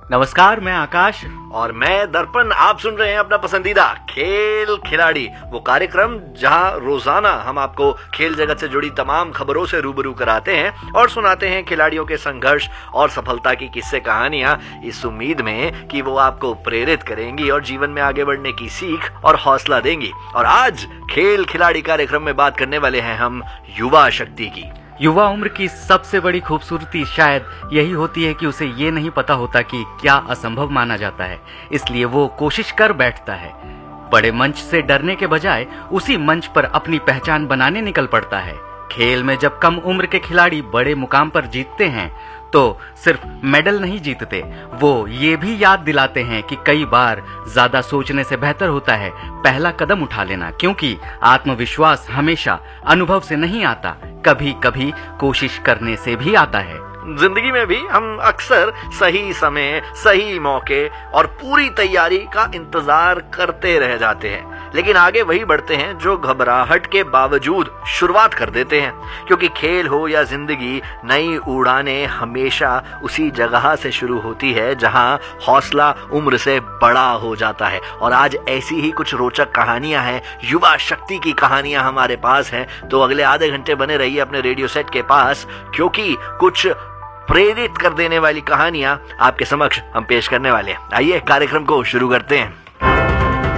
नमस्कार, मैं आकाश और मैं दर्पण। आप सुन रहे हैं अपना पसंदीदा खेल खिलाड़ी, वो कार्यक्रम जहां रोजाना हम आपको खेल जगत से जुड़ी तमाम खबरों से रूबरू कराते हैं और सुनाते हैं खिलाड़ियों के संघर्ष और सफलता की किस्से कहानियां, इस उम्मीद में कि वो आपको प्रेरित करेंगी और जीवन में आगे बढ़ने की सीख और हौसला देंगी। और आज खेल खिलाड़ी कार्यक्रम में बात करने वाले हैं हम युवा शक्ति की। युवा उम्र की सबसे बड़ी खूबसूरती शायद यही होती है कि उसे ये नहीं पता होता कि क्या असंभव माना जाता है, इसलिए वो कोशिश कर बैठता है। बड़े मंच से डरने के बजाय उसी मंच पर अपनी पहचान बनाने निकल पड़ता है। खेल में जब कम उम्र के खिलाड़ी बड़े मुकाम पर जीतते हैं तो सिर्फ मेडल नहीं जीतते, वो ये भी याद दिलाते हैं कि कई बार ज्यादा सोचने से बेहतर होता है पहला कदम उठा लेना, क्योंकि आत्मविश्वास हमेशा अनुभव से नहीं आता, कभी कभी कोशिश करने से भी आता है। जिंदगी में भी हम अक्सर सही समय, सही मौके और पूरी तैयारी का इंतजार करते रह जाते हैं, लेकिन आगे वही बढ़ते हैं जो घबराहट के बावजूद शुरुआत कर देते हैं। क्योंकि खेल हो या जिंदगी, नई उड़ानें हमेशा उसी जगह से शुरू होती है जहां हौसला उम्र से बड़ा हो जाता है। और आज ऐसी ही कुछ रोचक कहानियां हैं, युवा शक्ति की कहानियां हमारे पास हैं। तो अगले आधे घंटे बने रहिए अपने रेडियो सेट के पास, क्योंकि कुछ प्रेरित कर देने वाली कहानियां आपके समक्ष हम पेश करने वाले हैं। आइए कार्यक्रम को शुरू करते हैं।